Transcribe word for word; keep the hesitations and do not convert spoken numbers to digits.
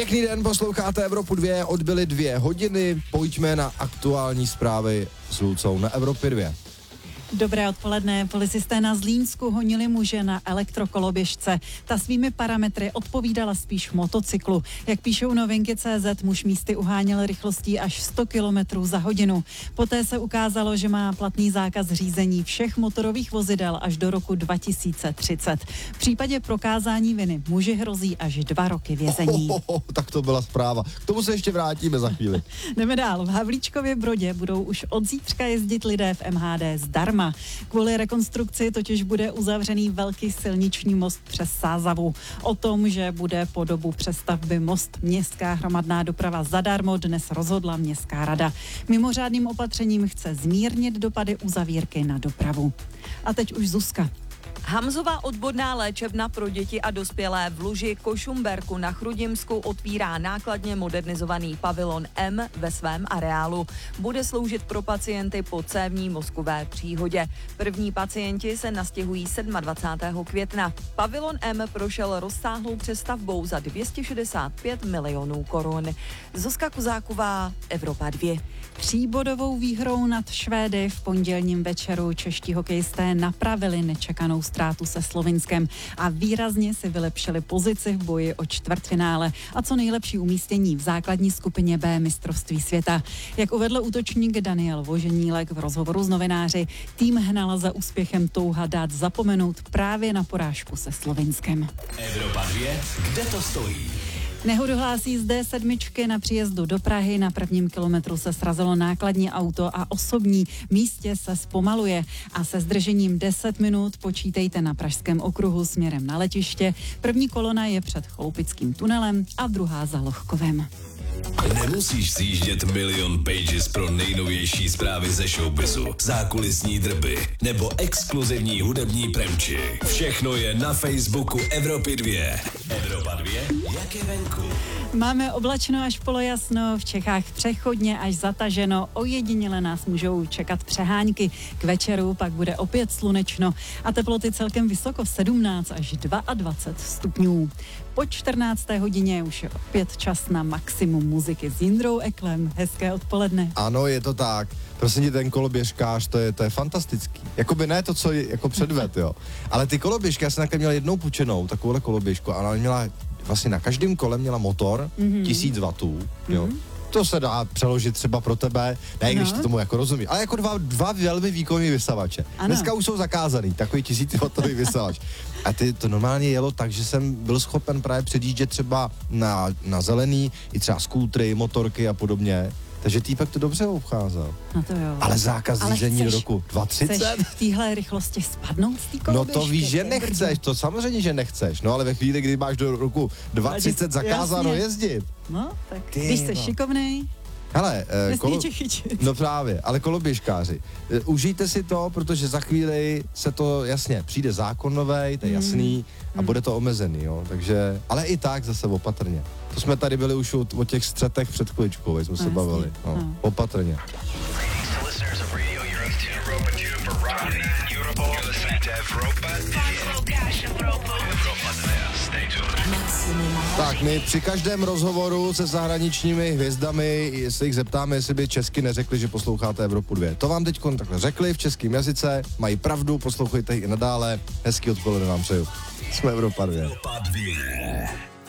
Pěkný den, posloucháte Evropu dva, odbyly dvě hodiny, pojďme na aktuální zprávy s Lucou na Evropě dva. Dobré odpoledne. Policisté na Zlínsku honili muže na elektrokoloběžce. Ta svými parametry odpovídala spíš motocyklu. Jak píšou novinky tečka cé zet, muž místy uháněl rychlostí až sto kilometrů za hodinu. Poté se ukázalo, že má platný zákaz řízení všech motorových vozidel až do roku dva tisíce třicet. V případě prokázání viny muži hrozí až dva roky vězení. Oh, oh, oh, tak to byla zpráva. K tomu se ještě vrátíme za chvíli. Jdeme dál. V Havlíčkově Brodě budou už od zítřka jezdit lidé v em há dé zdarma. Kvůli rekonstrukci totiž bude uzavřený velký silniční most přes Sázavu. O tom, že bude po dobu přestavby most městská hromadná doprava zadarmo, dnes rozhodla městská rada. Mimořádným opatřením chce zmírnit dopady uzavírky na dopravu. A teď už Zuzka. Hamzová odborná léčebna pro děti a dospělé v Luži Košumberku na Chrudimsku otvírá nákladně modernizovaný pavilon M ve svém areálu. Bude sloužit pro pacienty po cévní mozkové příhodě. První pacienti se nastěhují dvacátého sedmého května. Pavilon M prošel rozsáhlou přestavbou za dvě stě šedesát pět milionů korun. Zuzka Kozáková, Evropa dva. Tříbodovou výhrou nad Švédy v pondělním večeru čeští hokejisté napravili nečekanou ztrátu se Slovinskem a výrazně si vylepšili pozici v boji o čtvrtfinále a co nejlepší umístění v základní skupině B mistrovství světa. Jak uvedl útočník Daniel Voženílek v rozhovoru s novináři, tým hnal za úspěchem touha dát zapomenout právě na porážku se Slovinskem. Evropa dva, kde to stojí? Nehodu hlásí z dé sedm na příjezdu do Prahy. Na prvním kilometru se srazilo nákladní auto a osobní místě se zpomaluje. A se zdržením deset minut počítejte na Pražském okruhu směrem na letiště. První kolona je před Chloupickým tunelem a druhá za Lohkovem. Nemusíš sjíždět milion pages pro nejnovější zprávy ze showbizu, zákulisní drby nebo exkluzivní hudební premči. Všechno je na Facebooku Evropy dva. Evropa dva, jak je venku? Máme oblačno až polojasno, v Čechách přechodně až zataženo, ojediněle nás můžou čekat přehánky. K večeru pak bude opět slunečno a teploty celkem vysoko sedmnáct až dvacet dva stupňů. Po čtrnácté hodině už je opět čas na maximum muziky s Jindrou Eklem. Hezké odpoledne. Ano, je to tak. Prosím tě, ten koloběžkář, to je, to je fantastický. Jakoby ne to, co je, jako předved, jo. Ale ty koloběžky, já jsem takhle měl jednou půjčenou, takovouhle koloběžku, a ona měla, vlastně na každém kole měla motor, mm-hmm. tisíc wattů, jo. Mm-hmm. To se dá přeložit třeba pro tebe, ne, když no. ty tomu jako rozumí, ale jako dva, dva velmi výkonný vysavače. Ano. Dneska už jsou zakázaný, takový tisíciwatový vysavač. A ty to normálně jelo tak, že jsem byl schopen právě předjíždět třeba na, na zelený, i třeba skútry, motorky a podobně. Takže týpek to dobře obcházel. No to jo. Ale zákaz řízení do roku dva tisíce třicet? Chceš v téhle rychlosti spadnout z té koloběžky? No to víš, že nechceš, to samozřejmě, že nechceš. No ale ve chvíli, kdy máš do roku dva tisíce třicet zakázáno jasně. jezdit. No, tak ty, když jsi no. šikovnej, hele, eh, kolo... no právě, ale koloběžkáři, eh, užijte si to, protože za chvíli se to, jasně, přijde zákon novej, to je jasný, mm. a bude to omezený, jo, takže, ale i tak zase opatrně. To jsme tady byli už o, o těch střetech před chviličkou, jsme se bavili, no, no. opatrně. Tak my při každém rozhovoru se zahraničními hvězdami se jich zeptáme, jestli by česky neřekli, že posloucháte Evropu dva. To vám teď takhle řekli v českém jazyce, mají pravdu, poslouchejte i nadále. Hezký odpoledne vám přeju. Jsme Evropa dva.